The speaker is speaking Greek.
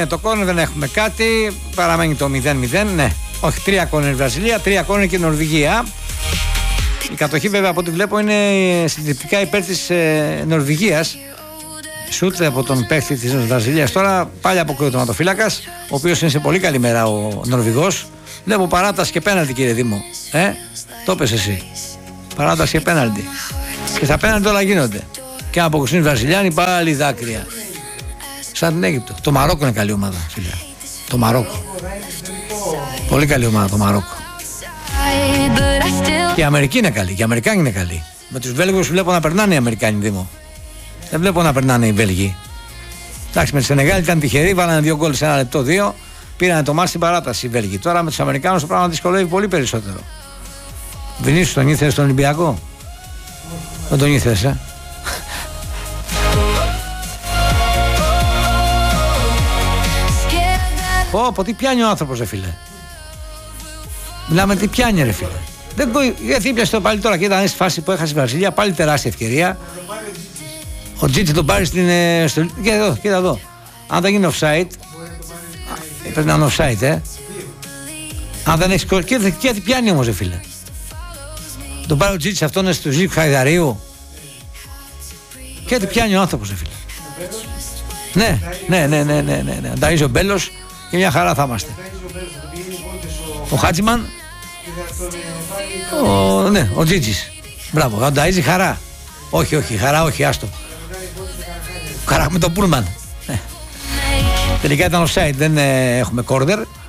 Το κόρνερ δεν έχουμε κάτι. Παραμένει το 0-0. Ναι, όχι, 3 κόρνερ Βραζιλία, 3 κόρνερ και Νορβηγία. Η κατοχή βέβαια από ό,τι βλέπω είναι συντριπτικά υπέρ της Νορβηγίας. Σούτ από τον παίκτη της Βραζιλίας. Τώρα πάλι αποκλείει ο τερματοφύλακας, ο οποίος είναι σε πολύ καλή μέρα ο Νορβηγός. Βλέπω παράταση και πέναλτι, κύριε Δήμο. Το πες εσύ. Παράταση και πέναλτι. Και στα πέναλτι όλα γίνονται. Και αν αποκλειστούν οι Βραζιλιάνοι πάλι δάκρυα. Σαν την Αίγυπτο. Το Μαρόκο είναι καλή ομάδα, φίλε. Το Μαρόκο. Πολύ καλή ομάδα το Μαρόκο. Και η Αμερική είναι καλή. Και οι Αμερικάνοι είναι καλοί. Με τους Βέλγους βλέπω να περνάνε οι Αμερικάνοι, Δήμο. Δεν βλέπω να περνάνε οι Βέλγοι. Εντάξει, με τη Σενεγάλη ήταν τυχεροί, βάλανε 2 γκολ σε 1 λεπτό, 2. Πήρανε το μάτς στην παράταση οι Βέλγοι. Τώρα με τους Αμερικάνους το πράγμα δυσκολεύει πολύ περισσότερο. Βινίσιους, τον ήθελες στον Ολυμπιακό? Δεν τον ήθελες, Πω, τι πιάνει ο άνθρωπος, ρε φίλε. Μιλάμε τι πιάνει, ρε φίλε. Δεν πιάσε το πάλι τώρα και ήταν στη φάση που έχασε η Βραζιλία, πάλι τεράστια ευκαιρία. Ο Τζίτσι τον πάρει στην. Κοίτα εδώ. Αν δεν γίνει offside. Πρέπει να είναι offside, Αν δεν έχει. Και τι πιάνει όμως, ρε φίλε. Τον πάρει ο Τζίτσι αυτόν στο Ζήκου Χαϊδαρίου. Και τι πιάνει ο άνθρωπος, ρε φίλε. Ναι. Ανταΐζει ο Μπέλος και μια χαρά θα είμαστε. Ο Χάτσιμαν. Ο Τζίτζης. Μπράβο, ανταΐζει χαρά. Όχι, χαρά όχι, άστο. Χαρά με τον Πούλμαν. Τελικά ήταν offside, δεν έχουμε corner.